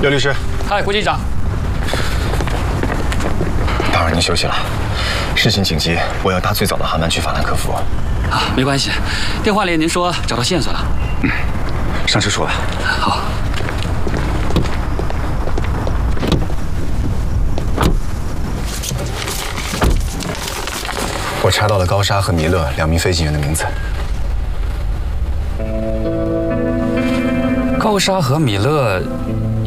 刘律师， 嗨，郭局长。 大人，您休息了。事情紧急，我要搭最早的航班去法兰克福。 啊，没关系。电话里您说找到线索了。 上车说吧。 好。 我查到了高沙和米勒2名飞行员的名字。 高沙和米勒